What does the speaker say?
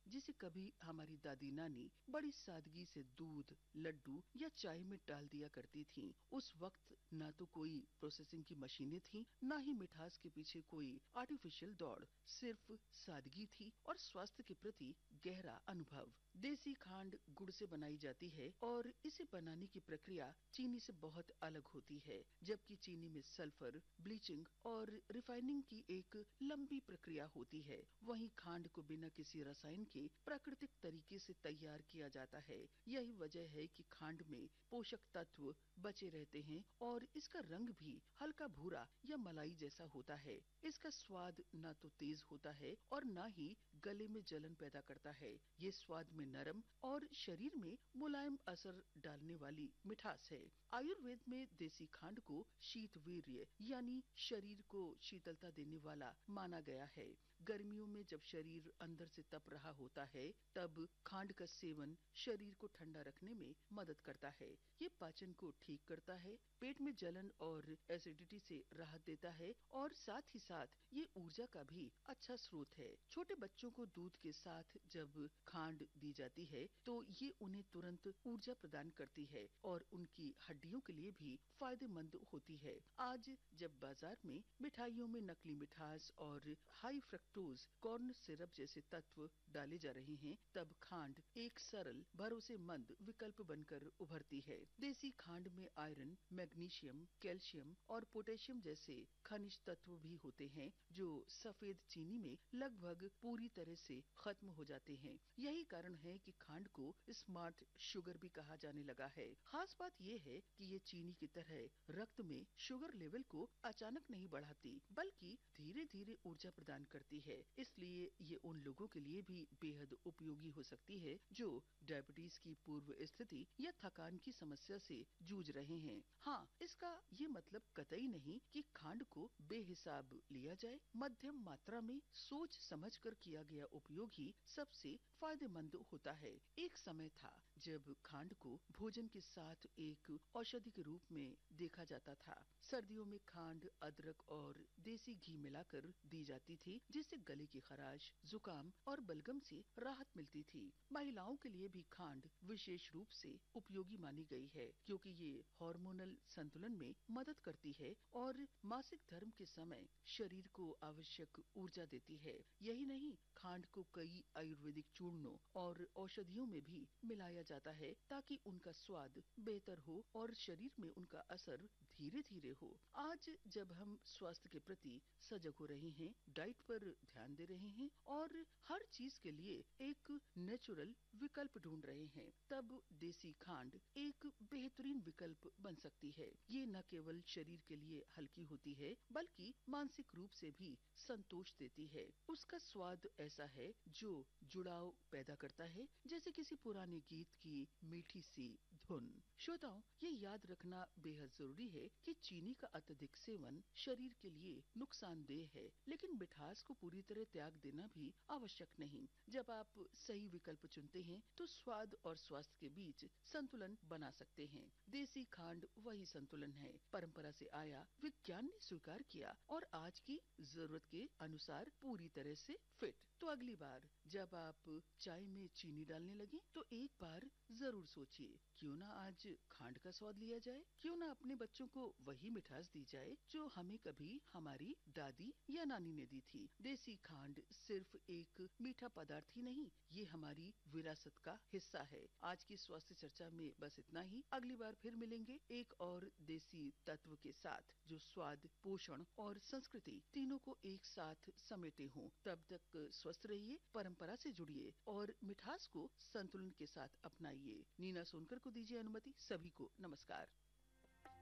जिसे कभी हमारी दादी नानी बड़ी सादगी से दूध, लड्डू या चाय में डाल दिया करती थीं। उस वक्त न तो कोई प्रोसेसिंग की मशीनें थीं, न ही मिठास के पीछे कोई आर्टिफिशियल दौड़, सिर्फ सादगी थी और स्वास्थ्य के प्रति गहरा अनुभव। देसी खांड गुड़ से बनाई जाती है और इसे बनाने की प्रक्रिया चीनी से बहुत अलग होती है। जबकि चीनी में सल्फर, ब्लीचिंग और रिफाइनिंग की एक लंबी प्रक्रिया होती है, वहीं खांड को बिना किसी रसायन के प्राकृतिक तरीके से तैयार किया जाता है। यही वजह है कि खांड में पोषक तत्व बचे रहते हैं और इसका रंग भी हल्का भूरा या मलाई जैसा होता है। इसका स्वाद न तो तेज होता है और न ही गले में जलन पैदा करता है। ये स्वाद में नरम और शरीर में मुलायम असर डालने वाली मिठास है। आयुर्वेद में देसी खांड को शीतवीर्य यानी शरीर को शीतलता देने वाला माना गया है। गर्मियों में जब शरीर अंदर से तप रहा होता है, तब खांड का सेवन शरीर को ठंडा रखने में मदद करता है। ये पाचन को ठीक करता है, पेट में जलन और एसिडिटी से राहत देता है और साथ ही साथ ये ऊर्जा का भी अच्छा स्रोत है। छोटे बच्चों को दूध के साथ जब खांड दी जाती है तो ये उन्हें तुरंत ऊर्जा प्रदान करती है और उनकी हड्डियों के लिए भी फायदेमंद होती है। आज जब बाजार में मिठाइयों में नकली मिठास और हाई फ्रक्टोज कॉर्न सिरप जैसे तत्व डाले जा रहे हैं, तब खांड एक सरल भरोसेमंद विकल्प बनकर उभरती है। देसी खांड में आयरन, मैग्नीशियम, कैल्शियम और पोटेशियम जैसे खनिज तत्व भी होते हैं, जो सफेद चीनी में लगभग पूरी तरह से खत्म हो जाते हैं। यही कारण है कि खांड को स्मार्ट शुगर भी कहा जाने लगा है। खास बात यह है कि ये चीनी की तरह रक्त में शुगर लेवल को अचानक नहीं बढ़ाती, बल्कि धीरे धीरे ऊर्जा प्रदान करती है। इसलिए ये उन लोगों के लिए भी बेहद उपयोगी हो सकती है जो डायबिटीज की पूर्व स्थिति या थकान की समस्या से जूझ रहे हैं। हाँ, इसका ये मतलब कतई नहीं कि खांड को बेहिसाब लिया जाए। मध्यम मात्रा में सोच समझकर किया गया उपयोग ही सबसे फायदेमंद होता है। एक समय था जब खांड को भोजन के साथ एक औषधि के रूप में देखा जाता था। सर्दियों में खांड, अदरक और देसी घी मिलाकर दी जाती थी, जिससे गले की खराश, जुकाम और बलगम से राहत मिलती थी। महिलाओं के लिए भी खांड विशेष रूप से उपयोगी मानी गई है, क्योंकि ये हार्मोनल संतुलन में मदद करती है और मासिक धर्म के समय शरीर को आवश्यक ऊर्जा देती है। यही नहीं, खांड को कई आयुर्वेदिक चूर्णों और औषधियों में भी मिलाया जाता है ताकि उनका स्वाद बेहतर हो और शरीर में उनका असर धीरे धीरे हो। आज जब हम स्वास्थ्य के प्रति सजग हो रहे हैं, डाइट पर ध्यान दे रहे हैं और हर चीज के लिए एक नेचुरल विकल्प ढूंढ रहे हैं, तब देसी खांड एक बेहतरीन विकल्प बन सकती है। ये न केवल शरीर के लिए हल्की होती है, बल्कि मानसिक रूप से भी संतोष देती है। उसका स्वाद ऐसा है जो जुड़ाव पैदा करता है, जैसे किसी पुराने गीत की मीठी सी धुन। श्रोताओं, ये याद रखना बेहद जरूरी है कि चीनी का अत्यधिक सेवन शरीर के लिए नुकसानदेह है, लेकिन मिठास को पूरी तरह त्याग देना भी आवश्यक नहीं। जब आप सही विकल्प चुनते हैं, तो स्वाद और स्वास्थ्य के बीच संतुलन बना सकते हैं। देसी खांड वही संतुलन है, परंपरा से आया, विज्ञान ने स्वीकार किया और आज की जरूरत के अनुसार पूरी तरह से फिट। तो अगली बार जब आप चाय में चीनी डालने लगे, तो एक बार जरूर सोचिए, क्यों ना आज खांड का स्वाद लिया जाए, क्यों ना अपने बच्चों को वही मिठास दी जाए जो हमें कभी हमारी दादी या नानी ने दी थी। देसी खांड सिर्फ एक मीठा पदार्थ ही नहीं, ये हमारी विरासत का हिस्सा है। आज की स्वास्थ्य चर्चा में बस इतना ही। अगली बार फिर मिलेंगे एक और देसी तत्व के साथ, जो स्वाद, पोषण और संस्कृति तीनों को एक साथ समेटे हों। तब तक स्वस्थ रहिए, परंपरा से जुड़िए और मिठास को संतुलन के साथ अपनाइए। नीना सोनकर को दीजिए अनुमति। सभी को नमस्कार।